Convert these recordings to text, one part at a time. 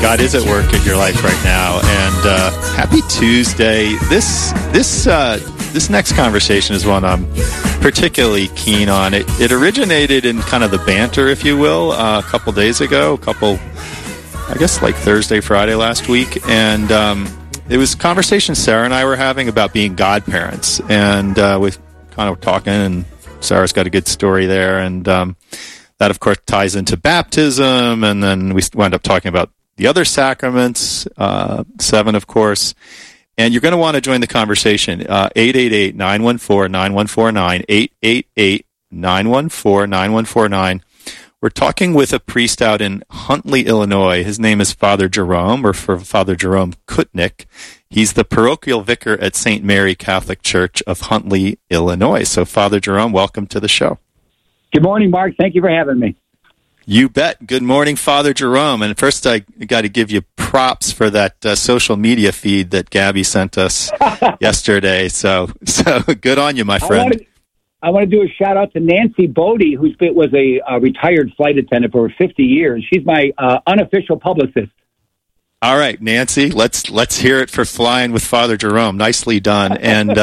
God is at work in your life right now, and happy Tuesday. This next conversation is one I'm particularly keen on. It originated in kind of the banter, if you will, a couple days ago, I guess like Thursday, Friday last week, and it was a conversation Sarah and I were having about being godparents, and we kind of talking, and Sarah's got a good story there, and that, of course, ties into baptism, and then we wound up talking about the other sacraments, 7, of course. And you're going to want to join the conversation. 888-914-9149, 888-914-9149. We're talking with a priest out in Huntley, Illinois. His name is Father Jerome, or for Father Jerome Kutnick. He's the parochial vicar at St. Mary Catholic Church of Huntley, Illinois. So, Father Jerome, welcome to the show. Good morning, Mark. Thank you for having me. You bet. Good morning, Father Jerome. And first, I got to give you props for that social media feed that Gabby sent us yesterday. So good on you, my friend. I want to do a shout out to Nancy Bodie, who was a retired flight attendant for over 50 years. She's my unofficial publicist. All right, Nancy, let's hear it for flying with Father Jerome. Nicely done. And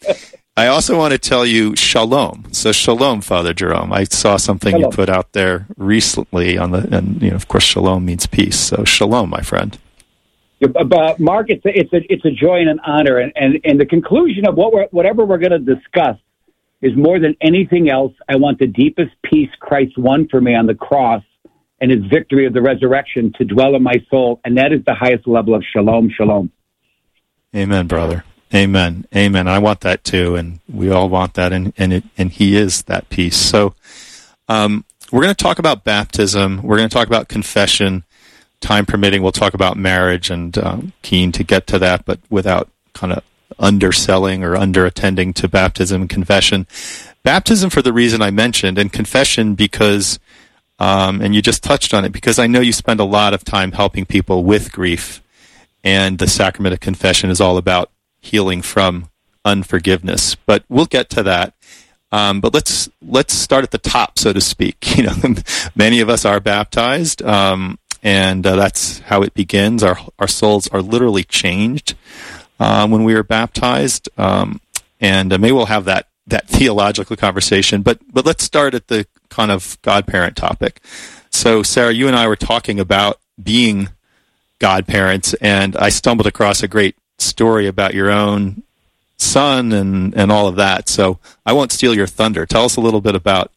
I also want to tell you shalom. So shalom, Father Jerome. I saw something you put out there recently and of course shalom means peace. So shalom, my friend. But Mark, it's a joy and an honor, and the conclusion of whatever we're going to discuss is more than anything else. I want the deepest peace Christ won for me on the cross and his victory of the resurrection to dwell in my soul, and that is the highest level of shalom. Shalom. Amen, brother. Amen. Amen. I want that too, and we all want that, and he is that peace. So we're going to talk about baptism. We're going to talk about confession. Time permitting, we'll talk about marriage, and keen to get to that, but without kind of underselling or underattending to baptism and confession. Baptism for the reason I mentioned, and confession because, and you just touched on it, because I know you spend a lot of time helping people with grief, and the sacrament of confession is all about healing from unforgiveness. But we'll get to that. But let's start at the top, so to speak. Many of us are baptized, and that's how it begins. Our souls are literally changed when we are baptized, and maybe we'll have that theological conversation. But let's start at the kind of godparent topic. So, Sarah, you and I were talking about being godparents, and I stumbled across a great story about your own son and all of that. So I won't steal your thunder. Tell us a little bit about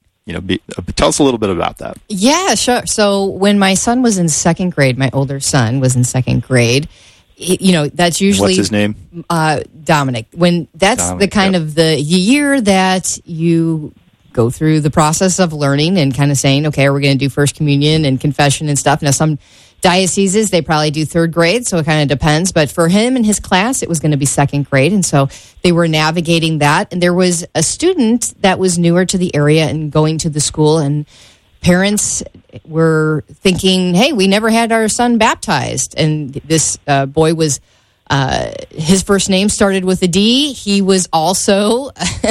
that. Yeah, sure. So when my son was in second grade, my older son was in second grade. That's usually what's his name? Dominic. When that's Dominic, the kind of the year that you go through the process of learning and kind of saying, okay, we're going to do First Communion and confession and stuff. Now, some dioceses, they probably do third grade, so it kind of depends. But for him and his class, it was going to be second grade. And so they were navigating that. And there was a student that was newer to the area and going to the school, and parents were thinking, hey, we never had our son baptized. And this boy was, his first name started with a D. He was also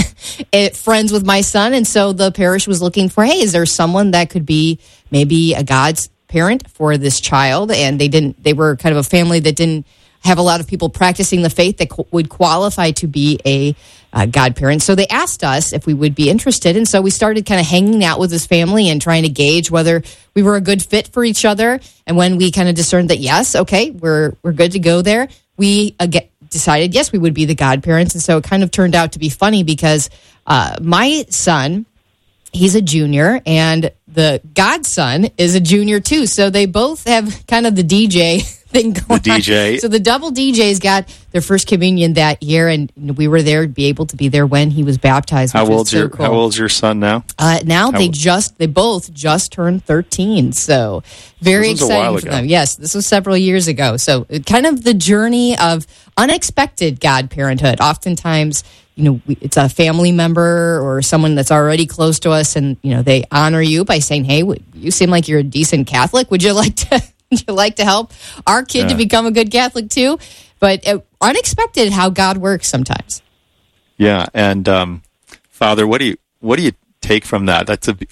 friends with my son. And so the parish was looking for, hey, is there someone that could be maybe a God's parent for this child? And they were kind of a family that didn't have a lot of people practicing the faith that would qualify to be a godparent. So they asked us if we would be interested. And so we started kind of hanging out with his family and trying to gauge whether we were a good fit for each other. And when we kind of discerned that, yes, okay, we're good to go there, we decided, yes, we would be the godparents. And so it kind of turned out to be funny because my son, he's a junior, and the godson is a junior too. So they both have kind of the DJ thing going on. So the double DJs got their first communion that year, and we were there to be able to be there when he was baptized. How old's your son now? They both just turned 13. So very exciting for them. Yes, this was several years ago. So kind of the journey of unexpected godparenthood. Oftentimes, it's a family member or someone that's already close to us, and they honor you by saying, "Hey, you seem like you're a decent Catholic. Would you like to help our kid to become a good Catholic too?" But unexpected how God works sometimes. Yeah, and Father, what do you take from that? That's